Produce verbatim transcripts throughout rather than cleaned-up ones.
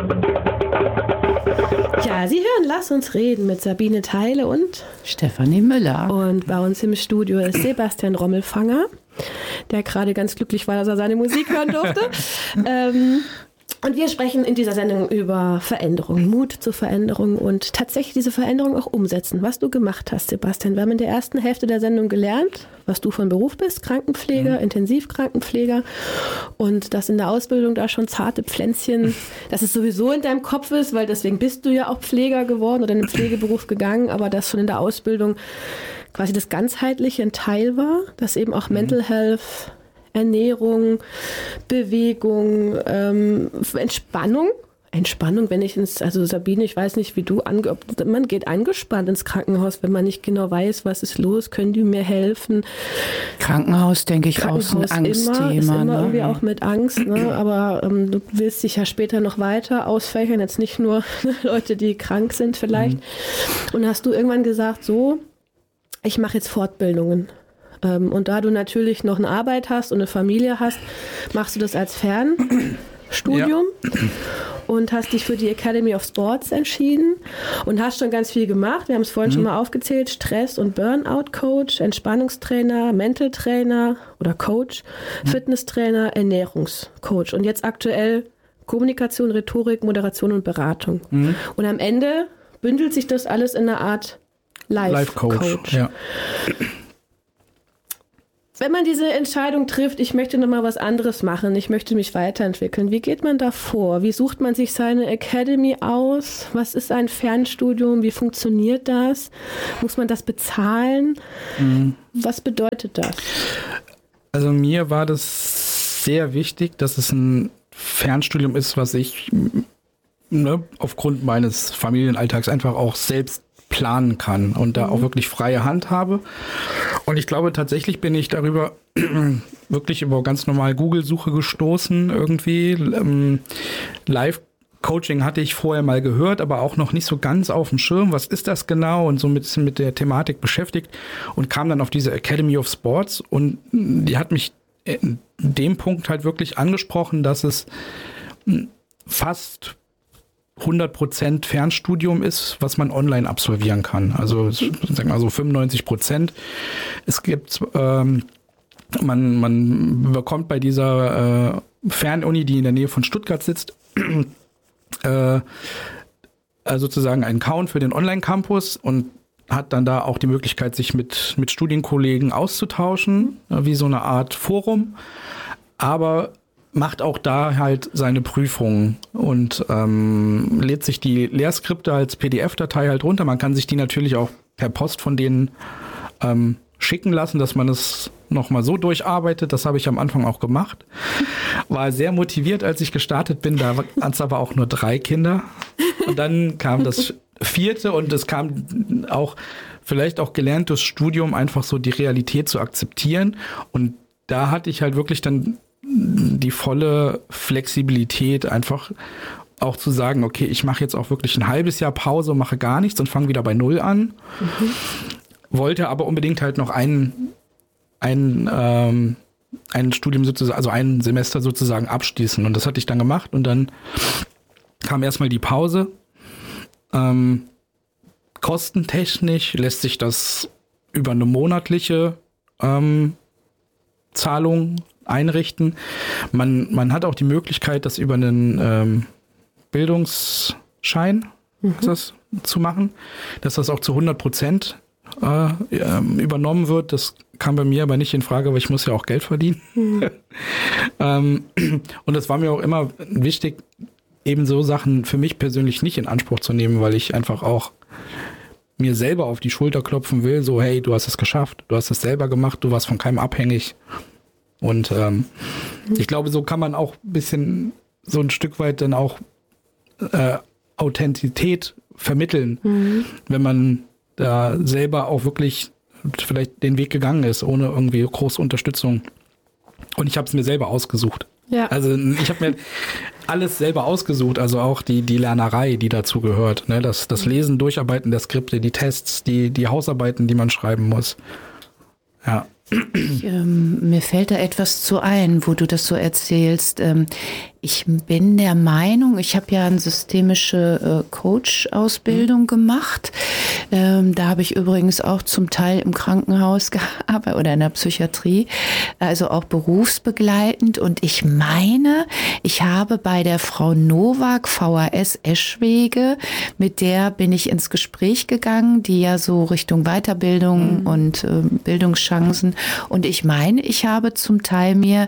Ja, Sie hören Lass uns reden mit Sabine Theile und Stefanie Müller. Und bei uns im Studio ist Sebastian Rommelfanger, der gerade ganz glücklich war, dass er seine Musik hören durfte. ähm, Und wir sprechen in dieser Sendung über Veränderung, Mut zur Veränderung und tatsächlich diese Veränderung auch umsetzen. Was du gemacht hast, Sebastian. Wir haben in der ersten Hälfte der Sendung gelernt, was du von Beruf bist, Krankenpfleger, mhm. Intensivkrankenpfleger, und dass in der Ausbildung da schon zarte Pflänzchen, dass es sowieso in deinem Kopf ist, weil deswegen bist du ja auch Pfleger geworden oder in den Pflegeberuf gegangen, aber dass schon in der Ausbildung quasi das Ganzheitliche ein Teil war, dass eben auch mhm. Mental Health, Ernährung, Bewegung, ähm, Entspannung. Entspannung, wenn ich ins, also Sabine, ich weiß nicht, wie du, ange, man geht angespannt ins Krankenhaus, wenn man nicht genau weiß, was ist los, können die mir helfen? Krankenhaus, denke ich, Krankenhaus auch ein Angstthema. Immer, ist immer ne? irgendwie auch mit Angst, ne? Aber ähm, du willst dich ja später noch weiter ausfächern, jetzt nicht nur Leute, die krank sind vielleicht. Mhm. Und hast du irgendwann gesagt, so, ich mache jetzt Fortbildungen. Und da du natürlich noch eine Arbeit hast und eine Familie hast, machst du das als Fernstudium ja. und hast dich für die Academy of Sports entschieden und hast schon ganz viel gemacht. Wir haben es vorhin mhm. schon mal aufgezählt. Stress- und Burnout-Coach, Entspannungstrainer, Mental-Trainer oder Coach, mhm. Fitnesstrainer, Ernährungscoach und jetzt aktuell Kommunikation, Rhetorik, Moderation und Beratung. Mhm. Und am Ende bündelt sich das alles in einer Art Life-Coach. Life-Coach, ja. Wenn man diese Entscheidung trifft, ich möchte nochmal was anderes machen, ich möchte mich weiterentwickeln, wie geht man da vor? Wie sucht man sich seine Academy aus? Was ist ein Fernstudium? Wie funktioniert das? Muss man das bezahlen? Mhm. Was bedeutet das? Also mir war das sehr wichtig, dass es ein Fernstudium ist, was ich ne, aufgrund meines Familienalltags einfach auch selbst planen kann und da mhm. auch wirklich freie Hand habe. Und ich glaube, tatsächlich bin ich darüber wirklich über ganz normal Google-Suche gestoßen irgendwie. Ähm, Live-Coaching hatte ich vorher mal gehört, aber auch noch nicht so ganz auf dem Schirm. Was ist das genau? Und so ein bisschen mit der Thematik beschäftigt und kam dann auf diese Academy of Sports und die hat mich in dem Punkt halt wirklich angesprochen, dass es fast hundert Prozent Fernstudium ist, was man online absolvieren kann. Also sagen wir mal so fünfundneunzig Prozent. Es gibt, ähm, man, man bekommt bei dieser äh, Fernuni, die in der Nähe von Stuttgart sitzt, äh, also sozusagen einen Account für den Online-Campus und hat dann da auch die Möglichkeit, sich mit, mit Studienkollegen auszutauschen, wie so eine Art Forum. Aber macht auch da halt seine Prüfungen und ähm, lädt sich die Lehrskripte als P D F-Datei halt runter. Man kann sich die natürlich auch per Post von denen ähm, schicken lassen, dass man es nochmal so durcharbeitet. Das habe ich am Anfang auch gemacht. War sehr motiviert, als ich gestartet bin. Da waren es aber auch nur drei Kinder. Und dann kam das vierte und es kam auch vielleicht auch gelernt durchs Studium einfach so die Realität zu akzeptieren. Und da hatte ich halt wirklich dann die volle Flexibilität, einfach auch zu sagen, okay, ich mache jetzt auch wirklich ein halbes Jahr Pause und mache gar nichts und fange wieder bei Null an. Mhm. Wollte aber unbedingt halt noch ein, ein, ähm, ein Studium sozusagen, also ein Semester sozusagen abschließen. Und das hatte ich dann gemacht und dann kam erstmal die Pause. Ähm, kostentechnisch lässt sich das über eine monatliche ähm, Zahlung einrichten. Man, man hat auch die Möglichkeit, das über einen ähm, Bildungsschein mhm. das, zu machen, dass das auch zu hundert Prozent äh, ähm, übernommen wird. Das kam bei mir aber nicht in Frage, weil ich muss ja auch Geld verdienen. Mhm. ähm, und das war mir auch immer wichtig, eben so Sachen für mich persönlich nicht in Anspruch zu nehmen, weil ich einfach auch mir selber auf die Schulter klopfen will, so hey, du hast es geschafft, du hast es selber gemacht, du warst von keinem abhängig. Und ähm, mhm. ich glaube, so kann man auch ein bisschen so ein Stück weit dann auch äh, Authentizität vermitteln, mhm. wenn man da selber auch wirklich vielleicht den Weg gegangen ist, ohne irgendwie große Unterstützung. Und ich habe es mir selber ausgesucht. Ja. Also ich habe mir alles selber ausgesucht, also auch die, die Lernerei, die dazu gehört. Ne? Das, das Lesen, Durcharbeiten der Skripte, die Tests, die, die Hausarbeiten, die man schreiben muss. Ja. Ich, ähm, mir fällt da etwas zu ein, wo du das so erzählst. Ähm, Ich bin der Meinung, ich habe ja eine systemische äh, Coach-Ausbildung mhm. gemacht. Ähm, da habe ich übrigens auch zum Teil im Krankenhaus gearbeitet oder in der Psychiatrie, also auch berufsbegleitend. Und ich meine, ich habe bei der Frau Nowak, V H S Eschwege, mit der bin ich ins Gespräch gegangen, die ja so Richtung Weiterbildung mhm. und äh, Bildungschancen. Und ich meine, ich habe zum Teil mir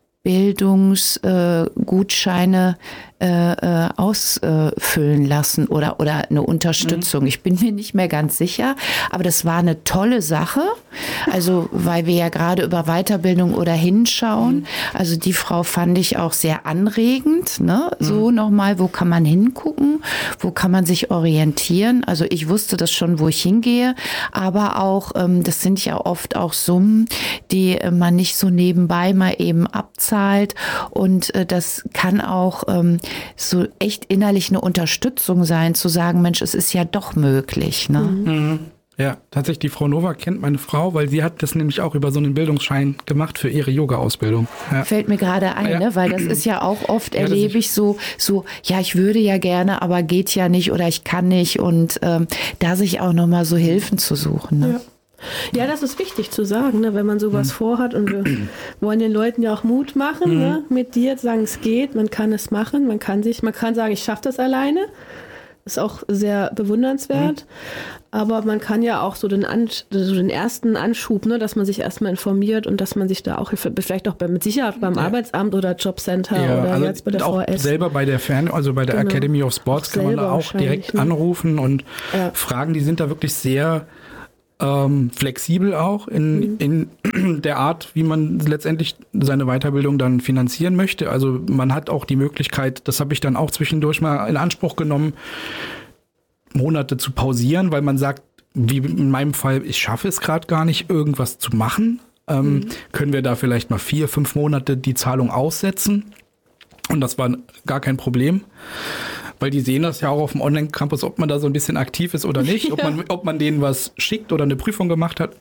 Bildungsgutscheine äh, äh, ausfüllen lassen oder, oder eine Unterstützung. Mhm. Ich bin mir nicht mehr ganz sicher, aber das war eine tolle Sache. Also, weil wir ja gerade über Weiterbildung oder hinschauen. Mhm. Also die Frau fand ich auch sehr anregend. Ne? So mhm. nochmal, wo kann man hingucken? Wo kann man sich orientieren? Also ich wusste das schon, wo ich hingehe, aber auch, ähm, das sind ja oft auch Summen, die äh, man nicht so nebenbei mal eben abzahlt. Und äh, das kann auch ähm, so echt innerlich eine Unterstützung sein, zu sagen, Mensch, es ist ja doch möglich. Ne? Mhm. Ja, tatsächlich, die Frau Nowak kennt meine Frau, weil sie hat das nämlich auch über so einen Bildungsschein gemacht für ihre Yoga-Ausbildung. Ja. Fällt mir gerade ein, ja. ne? Weil das ist ja auch oft, ja, erlebe ich so, so, ja, ich würde ja gerne, aber geht ja nicht oder ich kann nicht und ähm, da sich auch nochmal so Hilfen zu suchen. Ne? Ja. Ja, das ist wichtig zu sagen, ne, wenn man sowas mhm. vorhat und wir wollen den Leuten ja auch Mut machen, mhm. ne, mit dir sagen, es geht, man kann es machen, man kann sich, man kann sagen, ich schaffe das alleine, ist auch sehr bewundernswert, mhm. aber man kann ja auch so den, An, so den ersten Anschub, ne, dass man sich erstmal informiert und dass man sich da auch vielleicht auch bei, mit Sicherheit beim ja. Arbeitsamt oder Jobcenter ja, oder also jetzt bei der auch V H S. Selber bei der Fern, also bei der genau. Academy of Sports kann man da auch direkt ne? anrufen und ja. fragen, die sind da wirklich sehr Ähm, flexibel auch in, mhm. in der Art, wie man letztendlich seine Weiterbildung dann finanzieren möchte. Also man hat auch die Möglichkeit, das habe ich dann auch zwischendurch mal in Anspruch genommen, Monate zu pausieren, weil man sagt, wie in meinem Fall, ich schaffe es gerade gar nicht, irgendwas zu machen. Ähm, mhm. Können wir da vielleicht mal vier, fünf Monate die Zahlung aussetzen? Und das war gar kein Problem. Weil die sehen das ja auch auf dem Online-Campus, ob man da so ein bisschen aktiv ist oder nicht, ja. ob man, ob man denen was schickt oder eine Prüfung gemacht hat.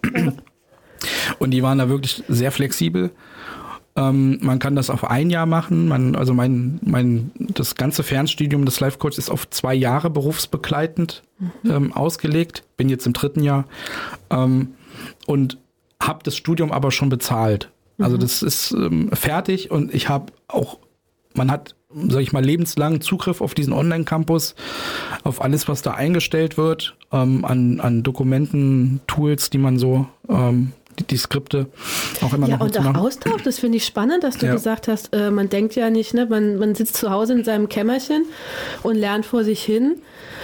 Und die waren da wirklich sehr flexibel. Ähm, man kann das auf ein Jahr machen. Man, also mein, mein, das ganze Fernstudium des Life Coach ist auf zwei Jahre berufsbegleitend mhm. ähm, ausgelegt. Bin jetzt im dritten Jahr ähm, und habe das Studium aber schon bezahlt. Also mhm. das ist ähm, fertig und ich habe auch, man hat, sag ich mal, lebenslang Zugriff auf diesen Online-Campus, auf alles, was da eingestellt wird, ähm, an, an Dokumenten, Tools, die man so, ähm, die, die Skripte auch immer ja, noch und auch machen. Austausch, das finde ich spannend, dass du ja. gesagt hast, äh, man denkt ja nicht, ne, man, man sitzt zu Hause in seinem Kämmerchen und lernt vor sich hin.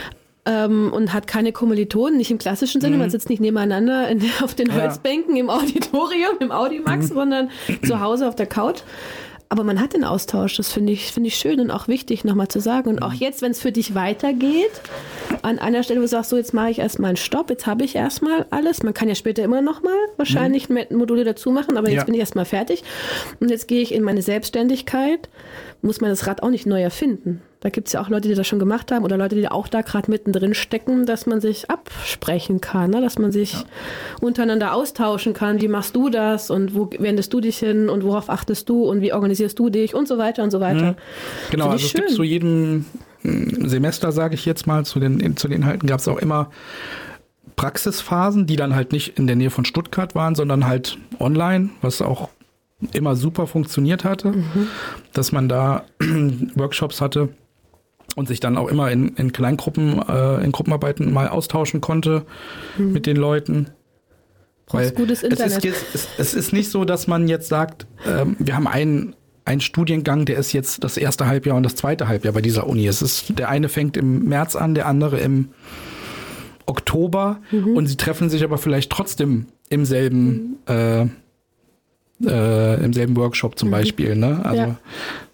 Ähm, und hat keine Kommilitonen, nicht im klassischen Sinne, mhm. man sitzt nicht nebeneinander in, auf den Holzbänken ja. im Auditorium, im Audimax, mhm. sondern zu Hause auf der Couch. Aber man hat den Austausch, das finde ich, finde ich schön und auch wichtig nochmal zu sagen. Und auch jetzt, wenn es für dich weitergeht, an einer Stelle, wo du sagst, so jetzt mache ich erstmal einen Stopp, jetzt habe ich erstmal alles. Man kann ja später immer nochmal wahrscheinlich mhm. Module dazu machen, aber jetzt ja. bin ich erstmal fertig. Und jetzt gehe ich in meine Selbstständigkeit, muss man das Rad auch nicht neu erfinden. Da gibt es ja auch Leute, die das schon gemacht haben oder Leute, die auch da gerade mittendrin stecken, dass man sich absprechen kann, ne? Dass man sich ja. untereinander austauschen kann. Wie machst du das und wo wendest du dich hin und worauf achtest du und wie organisierst du dich und so weiter und so weiter. Mhm. Genau, also es gibt zu jedem Semester, sage ich jetzt mal, zu den, zu den Inhalten gab es auch immer Praxisphasen, die dann halt nicht in der Nähe von Stuttgart waren, sondern halt online, was auch immer super funktioniert hatte, mhm. dass man da Workshops hatte und sich dann auch immer in, in Kleingruppen, äh, in Gruppenarbeiten mal austauschen konnte mhm. mit den Leuten. Weil gutes Internet. Es ist, es, es ist nicht so, dass man jetzt sagt, ähm, wir haben einen, einen Studiengang, der ist jetzt das erste Halbjahr und das zweite Halbjahr bei dieser Uni. Es ist, der eine fängt im März an, der andere im Oktober mhm. und sie treffen sich aber vielleicht trotzdem im selben mhm. äh, äh, im selben Workshop zum mhm. Beispiel. Ne? Also ja.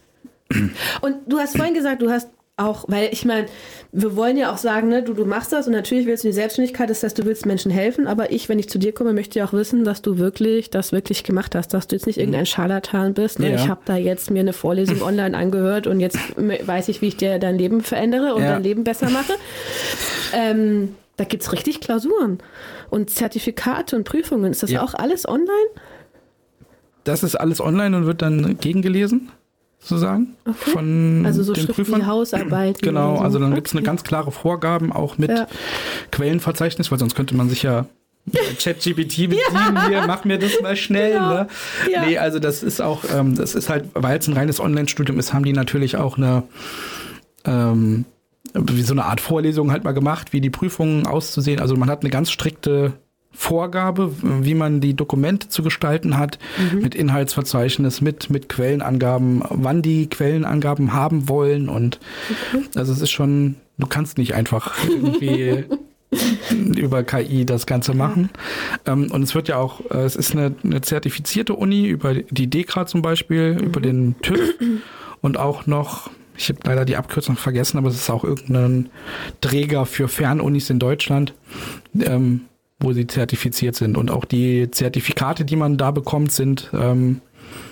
Und du hast vorhin gesagt, du hast auch, weil ich meine, wir wollen ja auch sagen, ne, du, du machst das und natürlich willst du die Selbstständigkeit, das heißt, du willst Menschen helfen, aber ich, wenn ich zu dir komme, möchte ja auch wissen, dass du wirklich das wirklich gemacht hast, dass du jetzt nicht irgendein Scharlatan bist. Ne? Ja. Ich habe da jetzt mir eine Vorlesung online angehört und jetzt weiß ich, wie ich dir dein Leben verändere und ja. dein Leben besser mache. Ähm, da gibt es richtig Klausuren und Zertifikate und Prüfungen. Ist das ja. auch alles online? Das ist alles online und wird dann gegengelesen. sozusagen. Okay. Von also so den Schriften Prüfern. wie Hausarbeit. Genau, so. also dann gibt es okay. eine ganz klare Vorgaben, auch mit ja. Quellenverzeichnis, weil sonst könnte man sich ja ChatGPT bedienen, ja. hier, mach mir das mal schnell. Genau. Ne? Ja. Nee, also das ist auch, ähm, das ist halt, weil es ein reines Online-Studium ist, haben die natürlich auch eine, ähm, wie so eine Art Vorlesung halt mal gemacht, wie die Prüfungen auszusehen. Also man hat eine ganz strikte Vorgabe, wie man die Dokumente zu gestalten hat, mhm. mit Inhaltsverzeichnis, mit, mit Quellenangaben, wann die Quellenangaben haben wollen und okay. also es ist schon, du kannst nicht einfach irgendwie über K I das Ganze machen. Ja. Und es wird ja auch, es ist eine, eine zertifizierte Uni über die DEKRA zum Beispiel, mhm. über den TÜV und auch noch, ich habe leider die Abkürzung vergessen, aber es ist auch irgendein Träger für Fernunis in Deutschland, ähm, wo sie zertifiziert sind. Und auch die Zertifikate, die man da bekommt, sind, ähm,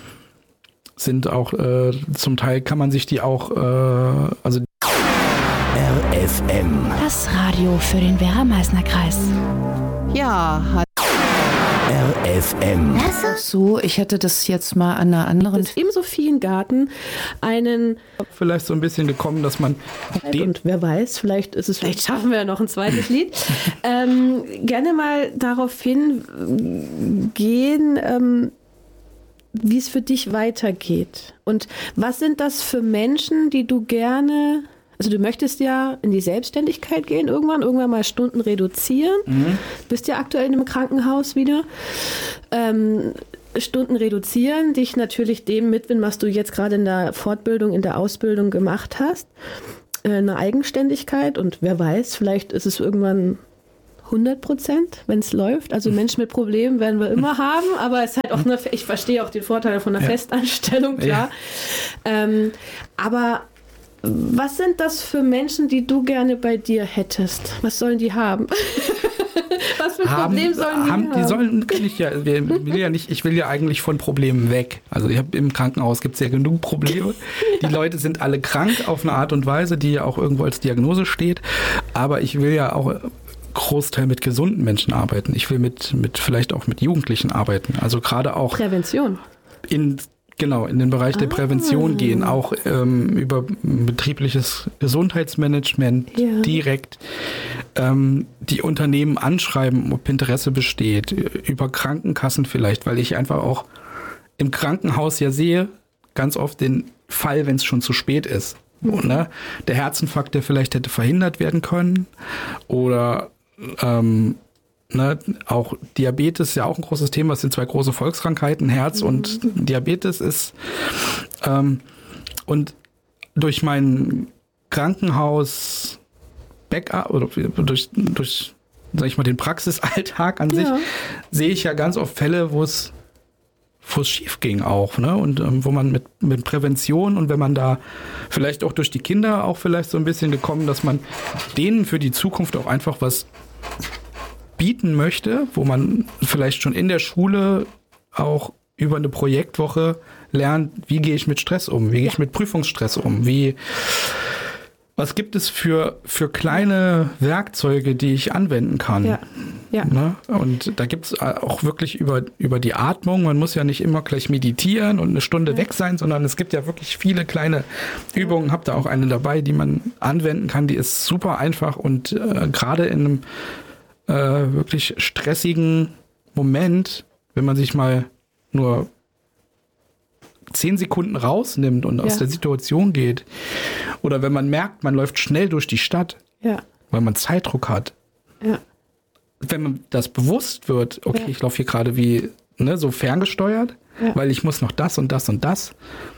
sind auch, äh, zum Teil kann man sich die auch, äh, also R F M. Das Radio für den Werra-Meißner-Kreis. Ja, hat R F M. so, ich hätte das jetzt mal an einer anderen... Im Sophiengarten einen... Vielleicht so ein bisschen gekommen, dass man... Und wer weiß, vielleicht ist es, vielleicht schaffen wir ja noch ein zweites Lied. ähm, gerne mal darauf hingehen, ähm, wie es für dich weitergeht. Und was sind das für Menschen, die du gerne... Also du möchtest ja in die Selbstständigkeit gehen irgendwann, irgendwann mal Stunden reduzieren. Mhm. Bist ja aktuell in einem Krankenhaus wieder. Ähm, Stunden reduzieren, dich natürlich dem mitwidmen, was du jetzt gerade in der Fortbildung, in der Ausbildung gemacht hast. Äh, eine Eigenständigkeit und wer weiß, vielleicht ist es irgendwann hundert Prozent, wenn es läuft. Also Menschen mit Problemen werden wir immer haben, aber es ist halt auch eine, ich verstehe auch die Vorteile von einer ja. Festanstellung, klar. Ja. Ähm, aber was sind das für Menschen, die du gerne bei dir hättest? Was sollen die haben? Was für ein haben, Problem sollen die haben? haben? Die sollen, kann ich ja, will ja nicht, ich will ja eigentlich von Problemen weg. Also ich hab, im Krankenhaus gibt es ja genug Probleme. Die Leute sind alle krank auf eine Art und Weise, die ja auch irgendwo als Diagnose steht. Aber ich will ja auch Großteil mit gesunden Menschen arbeiten. Ich will mit, mit vielleicht auch mit Jugendlichen arbeiten. Also gerade auch Prävention. In Genau, in den Bereich ah. der Prävention gehen, auch ähm, über betriebliches Gesundheitsmanagement ja. direkt ähm, die Unternehmen anschreiben, ob Interesse besteht, über Krankenkassen vielleicht, weil ich einfach auch im Krankenhaus ja sehe, ganz oft den Fall, wenn es schon zu spät ist. Mhm. Und, ne, der Herzinfarkt, der vielleicht hätte verhindert werden können oder ähm, Ne, auch Diabetes ist ja auch ein großes Thema. Es sind zwei große Volkskrankheiten, Herz mhm. und Diabetes ist. Ähm, und durch mein Krankenhaus Backup oder durch, durch sag ich mal, den Praxisalltag an ja. sich, sehe ich ja ganz oft Fälle, wo es wo es schief ging auch, ne? Und ähm, wo man mit, mit Prävention und wenn man da vielleicht auch durch die Kinder auch vielleicht so ein bisschen gekommen, dass man denen für die Zukunft auch einfach was bieten möchte, wo man vielleicht schon in der Schule auch über eine Projektwoche lernt, wie gehe ich mit Stress um, wie gehe ja. ich mit Prüfungsstress um, wie was gibt es für, für kleine Werkzeuge, die ich anwenden kann. Ja. Ja. Ne? Und da gibt es auch wirklich über, über die Atmung, man muss ja nicht immer gleich meditieren und eine Stunde ja. weg sein, sondern es gibt ja wirklich viele kleine Übungen, habt da auch eine dabei, die man anwenden kann, die ist super einfach und äh, gerade in einem Äh, wirklich stressigen Moment, wenn man sich mal nur zehn Sekunden rausnimmt und ja. aus der Situation geht oder wenn man merkt, man läuft schnell durch die Stadt, ja. weil man Zeitdruck hat. Ja. Wenn man das bewusst wird, okay, ja. ich laufe hier gerade wie ne, so ferngesteuert, ja. weil ich muss noch das und das und das.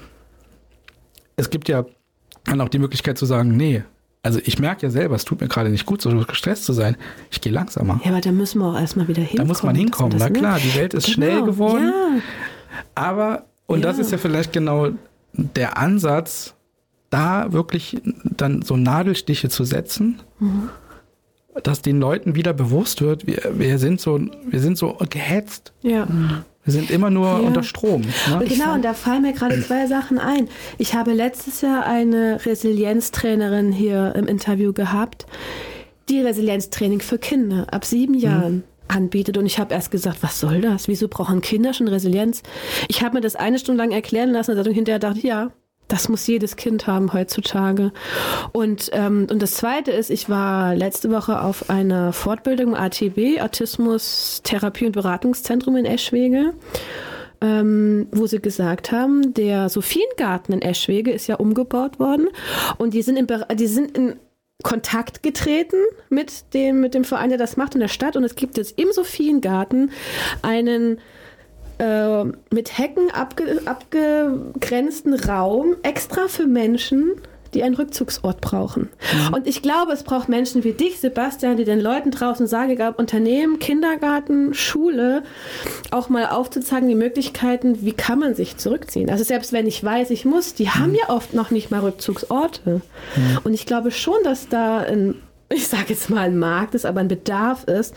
Es gibt ja dann auch die Möglichkeit zu sagen, nee, also ich merke ja selber, es tut mir gerade nicht gut, so gestresst zu sein. Ich gehe langsamer. Ja, aber da müssen wir auch erstmal wieder hinkommen. Da muss man hinkommen, na klar. Die Welt ist genau. schnell geworden. Ja. Aber, und ja. das ist ja vielleicht genau der Ansatz, da wirklich dann so Nadelstiche zu setzen, mhm. dass den Leuten wieder bewusst wird, wir, wir sind so, wir sind so gehetzt. Ja. Wir sind immer nur ja. unter Strom. Ne? Genau, und da fallen mir gerade zwei Sachen ein. Ich habe letztes Jahr eine Resilienztrainerin hier im Interview gehabt, die Resilienztraining für Kinder ab sieben Jahren mhm. anbietet. Und ich habe erst gesagt, was soll das? Wieso brauchen Kinder schon Resilienz? Ich habe mir das eine Stunde lang erklären lassen und hinterher dachte ich, ja, Das muss jedes Kind haben heutzutage. Und, ähm, und das Zweite ist, ich war letzte Woche auf einer Fortbildung im A T B, Autismus Therapie- und Beratungszentrum in Eschwege, ähm, wo sie gesagt haben, der Sophiengarten in Eschwege ist ja umgebaut worden und die sind, im, die sind in Kontakt getreten mit dem, mit dem Verein, der das macht in der Stadt, und es gibt jetzt im Sophiengarten einen mit Hecken abge, abgegrenzten Raum extra für Menschen, die einen Rückzugsort brauchen. Mhm. Und ich glaube, es braucht Menschen wie dich, Sebastian, die den Leuten draußen sagen, egal ob Unternehmen, Kindergarten, Schule, auch mal aufzuzeigen, die Möglichkeiten, wie kann man sich zurückziehen. Also selbst wenn ich weiß, ich muss, die mhm. haben ja oft noch nicht mal Rückzugsorte. Mhm. Und ich glaube schon, dass da ein, ich sage jetzt mal ein Markt ist, aber ein Bedarf ist,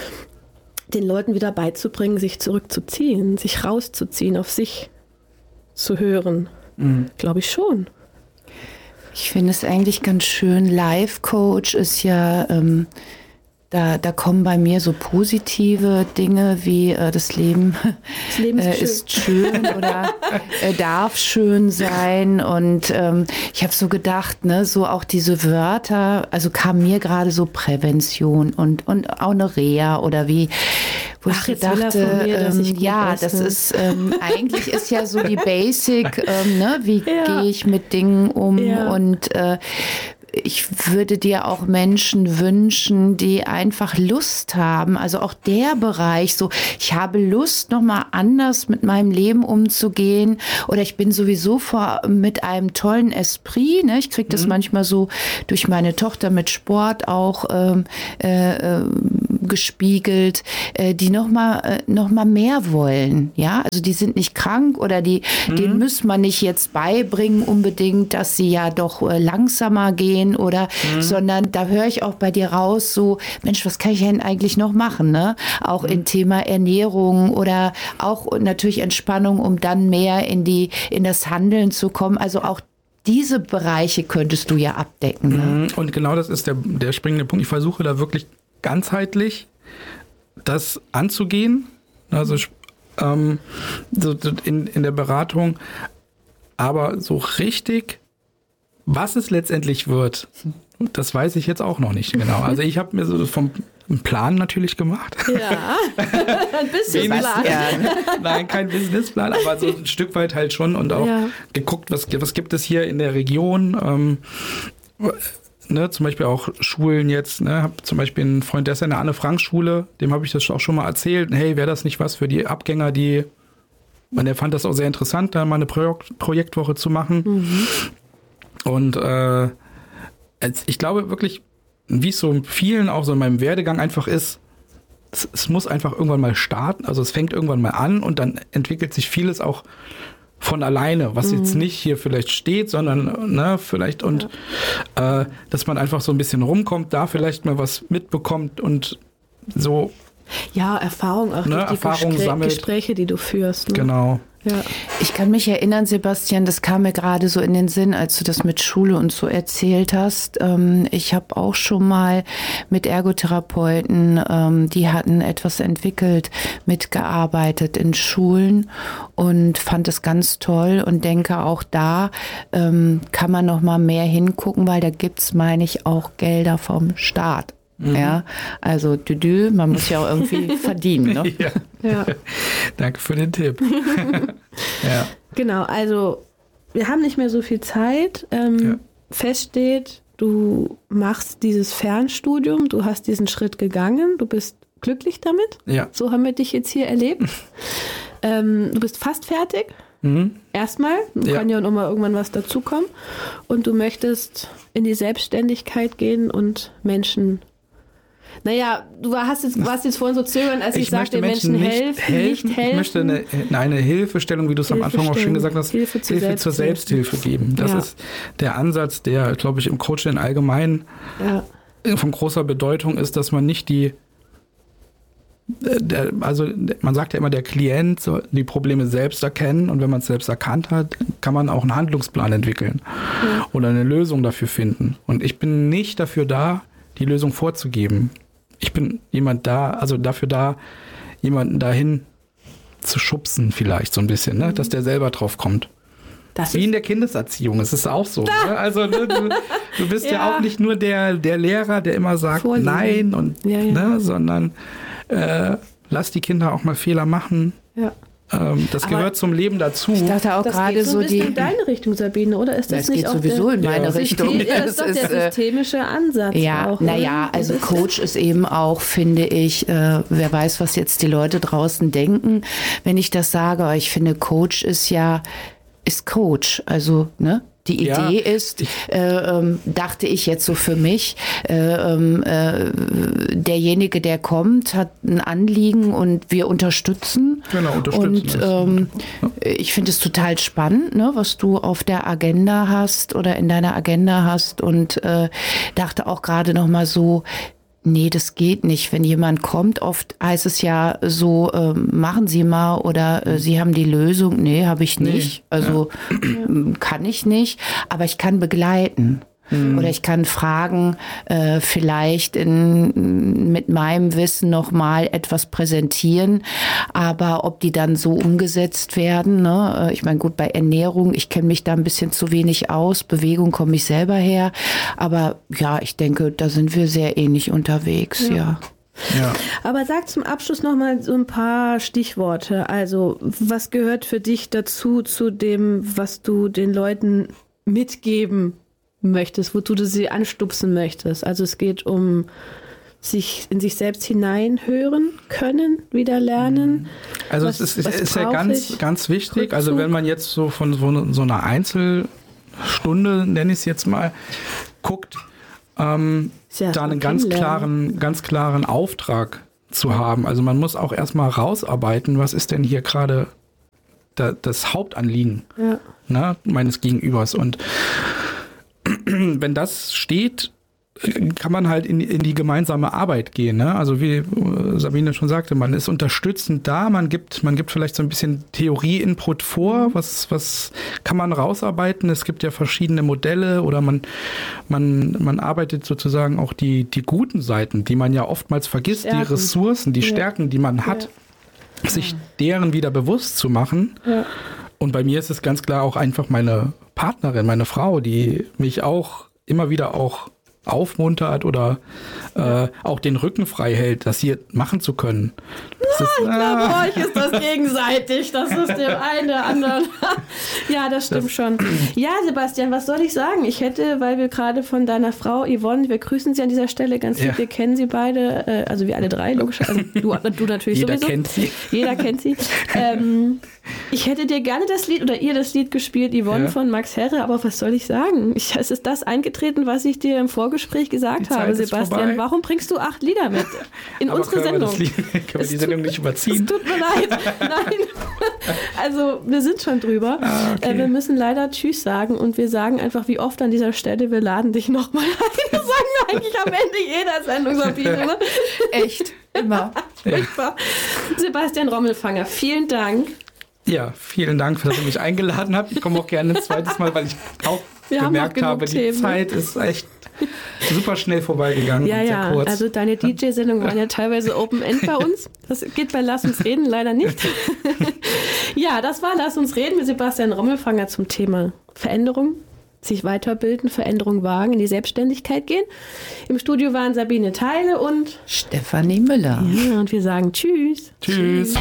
den Leuten wieder beizubringen, sich zurückzuziehen, sich rauszuziehen, auf sich zu hören. Mhm. Glaube ich schon. Ich finde es eigentlich ganz schön. Life Coach ist ja, ähm, da, da kommen bei mir so positive Dinge wie äh, das Leben, das Leben ist, äh, schön. ist schön oder äh, darf schön sein. Und ähm, ich habe so gedacht, ne, so auch diese Wörter, also kam mir gerade so Prävention und, und auch eine Reha oder wie, wo Ach, ich dachte, mir, ähm, ich ja, esse. das ist ähm, eigentlich ist ja so die Basic, ähm, ne, wie ja. gehe ich mit Dingen um ja. und äh, ich würde dir auch Menschen wünschen, die einfach Lust haben, also auch der Bereich, so ich habe Lust, nochmal anders mit meinem Leben umzugehen oder ich bin sowieso vor, mit einem tollen Esprit, ne? Ich kriege das mhm. manchmal so durch meine Tochter mit Sport auch ähm, äh, äh, gespiegelt, äh, die nochmal äh, noch mal mehr wollen, ja, also die sind nicht krank oder die, mhm. denen muss man nicht jetzt beibringen unbedingt, dass sie ja doch äh, langsamer gehen oder, mhm. sondern da höre ich auch bei dir raus, so, Mensch, was kann ich denn eigentlich noch machen, ne? Auch mhm. in Thema Ernährung oder auch natürlich Entspannung, um dann mehr in die, in das Handeln zu kommen. Also auch diese Bereiche könntest du ja abdecken. Ne? Und genau das ist der, der springende Punkt. Ich versuche da wirklich ganzheitlich das anzugehen. Also ähm, so in, in der Beratung, aber so richtig, was es letztendlich wird, das weiß ich jetzt auch noch nicht genau. Also ich habe mir so vom Plan natürlich gemacht. Ja, ein bisschen Plan. Nein, kein Businessplan, aber so ein Stück weit halt schon und auch ja. geguckt, was, was gibt es hier in der Region. Ähm, ne, zum Beispiel auch Schulen jetzt. Ne, habe zum Beispiel einen Freund, der ist in der Anne-Frank-Schule, dem habe ich das auch schon mal erzählt. Hey, wäre das nicht was für die Abgänger, die, und er fand das auch sehr interessant, da mal eine Projekt, Projektwoche zu machen. Mhm. Und äh, ich glaube wirklich, wie es so in vielen auch so in meinem Werdegang einfach ist, es, es muss einfach irgendwann mal starten, also es fängt irgendwann mal an und dann entwickelt sich vieles auch von alleine, was mhm. jetzt nicht hier vielleicht steht, sondern ne, vielleicht und ja. äh, dass man einfach so ein bisschen rumkommt, da vielleicht mal was mitbekommt und so. Ja, Erfahrung auch, ne, durch die Erfahrung Gespr- sammelt. Gespräche, die du führst. Ne? Genau. Ja. Ich kann mich erinnern, Sebastian, das kam mir gerade so in den Sinn, als du das mit Schule und so erzählt hast. Ich habe auch schon mal mit Ergotherapeuten, die hatten etwas entwickelt, mitgearbeitet in Schulen und fand es ganz toll und denke auch da kann man noch mal mehr hingucken, weil da gibt's, meine ich, auch Gelder vom Staat. Mhm. Ja, also düdü, man muss ja auch irgendwie verdienen. Ne? Ja. Ja. Danke für den Tipp. Ja. Genau, also wir haben nicht mehr so viel Zeit. Ähm, ja. Fest steht, du machst dieses Fernstudium, du hast diesen Schritt gegangen, du bist glücklich damit. Ja. So haben wir dich jetzt hier erlebt. ähm, du bist fast fertig. Mhm. Erstmal, ja. kann ja noch mal irgendwann was dazukommen. Und du möchtest in die Selbstständigkeit gehen und Menschen. Naja, du hast jetzt, warst jetzt vorhin so zögernd, als ich, ich sagte, Menschen, Menschen helfen, helfen, nicht helfen. Ich möchte eine, eine Hilfestellung, wie du es am Anfang auch schon gesagt hast, Hilfe, zur, Hilfe Selbsthilfe. zur Selbsthilfe geben. Das ja. ist der Ansatz, der, glaube ich, im Coaching allgemein ja. von großer Bedeutung ist, dass man nicht die, der, also man sagt ja immer, der Klient soll die Probleme selbst erkennen und wenn man es selbst erkannt hat, kann man auch einen Handlungsplan entwickeln ja. oder eine Lösung dafür finden. Und ich bin nicht dafür da, die Lösung vorzugeben. Ich bin jemand da, also dafür da, jemanden dahin zu schubsen vielleicht so ein bisschen, ne? Dass der selber drauf kommt. Das Wie ist in der Kindeserziehung, es ist auch so. Ne? Also ne, du, du bist ja. Ja. auch nicht nur der, der Lehrer, der immer sagt Vorlesen. Nein, und, Ja, ja. Ne, sondern äh, lass die Kinder auch mal Fehler machen. ja. Ähm, das Aber gehört zum Leben dazu. Ich dachte auch Das gerade geht so so ein bisschen die. in deine Richtung, Sabine, oder ist das Es nicht geht auch sowieso der, in meine Ja. Richtung. System, ja, das ist doch Es der äh, systemische Ansatz Ja, auch. naja, oder? also Das ist- Coach ist eben auch, finde ich, äh, wer weiß, was jetzt die Leute draußen denken, wenn ich das sage, aber ich finde, Coach ist ja, ist Coach, also, ne? Die Ja. Idee ist, äh, ähm, dachte ich jetzt so für mich, äh, ähm, äh, derjenige, der kommt, hat ein Anliegen und wir unterstützen. Genau, unterstützen Und es. ähm, ich finde es total spannend, ne, was du auf der Agenda hast oder in deiner Agenda hast und äh, dachte auch gerade noch mal so, nee, das geht nicht. Wenn jemand kommt, oft heißt es ja so, ähm, machen Sie mal oder äh, Sie haben die Lösung. Nee, habe ich nicht. Also ähm, kann ich nicht, aber ich kann begleiten. Oder ich kann fragen, äh, vielleicht in, mit meinem Wissen nochmal etwas präsentieren, aber ob die dann so umgesetzt werden, ne? Ich meine, gut, bei Ernährung, ich kenne mich da ein bisschen zu wenig aus, Bewegung komme ich selber her, aber ja, ich denke, da sind wir sehr ähnlich unterwegs, ja. ja. Ja. Aber sag zum Abschluss noch mal so ein paar Stichworte. Also, was gehört für dich dazu, zu dem, was du den Leuten mitgeben möchtest, wozu du sie anstupsen möchtest? Also es geht um sich in sich selbst hineinhören können, wieder lernen. Also Was- es ist, was ist ja brauche ganz, ich? ganz wichtig, also Rückzug? wenn man jetzt so von so, so einer Einzelstunde, nenne ich es jetzt mal, guckt, ähm, Ist ja da einen erstmal ganz kennenlernen. klaren, ganz klaren Auftrag zu haben. Also man muss auch erstmal rausarbeiten, was ist denn hier gerade da, das Hauptanliegen Ja. ne, meines Gegenübers. Und wenn das steht, kann man halt in, in die gemeinsame Arbeit gehen. Ne? Also wie äh, Sabine schon sagte, man ist unterstützend da, man gibt, man gibt vielleicht so ein bisschen Theorie-Input vor, was, was kann man rausarbeiten. Es gibt ja verschiedene Modelle oder man, man, man arbeitet sozusagen auch die, die guten Seiten, die man ja oftmals vergisst, Stärken. die Ressourcen, die Ja. Stärken, die man hat, sich deren wieder bewusst zu machen. Ja. Und bei mir ist es ganz klar auch einfach meine Partnerin, meine Frau, die mich auch immer wieder auch aufmuntert oder äh, auch den Rücken frei hält, das hier machen zu können. Das ist, Ich glaube, bei euch ist das gegenseitig. Das ist dem einen der anderen. Ja, das stimmt Das- schon. Ja, Sebastian, was soll ich sagen? Ich hätte, weil wir gerade von deiner Frau Yvonne, wir grüßen sie an dieser Stelle ganz lieb, Ja. wir kennen sie beide, äh, also wir alle drei, logisch. Also du, du natürlich Jeder sowieso. kennt sie. Jeder kennt sie. Ähm, ich hätte dir gerne das Lied oder ihr das Lied gespielt, Yvonne Ja. von Max Herre, aber was soll ich sagen? Ich, es ist das eingetreten, was ich dir im Vorgespräch gesagt Die Zeit habe, ist Sebastian. vorbei. Warum bringst du acht Lieder mit in Aber unsere können wir Sendung? das Lied- können wir Es die Sendung tut- nicht überziehen? Es tut mir leid. Nein. Also, wir sind schon drüber. Ah, okay. äh, wir müssen leider Tschüss sagen und wir sagen einfach, wie oft an dieser Stelle, wir laden dich nochmal ein. Das sagen wir eigentlich am Ende jeder Sendung, Sabine. Ne? Echt, immer. Furchtbar. Sebastian Rommelfanger, vielen Dank. Ja, vielen Dank, dass ihr mich eingeladen habt. Ich komme auch gerne ein zweites Mal, weil ich auch Wir haben gemerkt noch genug habe, die Themen. Zeit ist echt super schnell vorbeigegangen Ja, und sehr ja, kurz. also deine D J-Sendungen waren ja teilweise Open-End bei uns. Das geht bei Lass uns reden leider nicht. Ja, das war Lass uns reden mit Sebastian Rommelfanger zum Thema Veränderung, sich weiterbilden, Veränderung wagen, in die Selbstständigkeit gehen. Im Studio waren Sabine Theile und, Stefanie Müller. ja, und wir sagen Tschüss. Tschüss.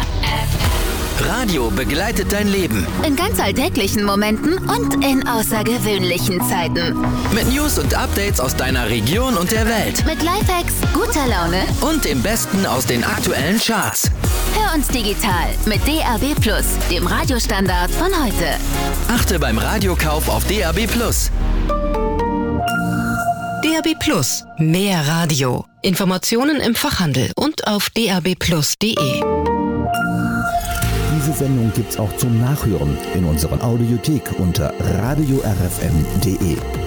Radio begleitet dein Leben. In ganz alltäglichen Momenten und in außergewöhnlichen Zeiten. Mit News und Updates aus deiner Region und der Welt. Mit Lifehacks, guter Laune. Und dem Besten aus den aktuellen Charts. Hör uns digital mit D A B plus, dem Radiostandard von heute. Achte beim Radiokauf auf D A B plus. D A B plus. Mehr Radio. Informationen im Fachhandel und auf d a b plus punkt d e. Diese Sendung gibt's auch zum Nachhören in unserer Audiothek unter radio r f m punkt d e.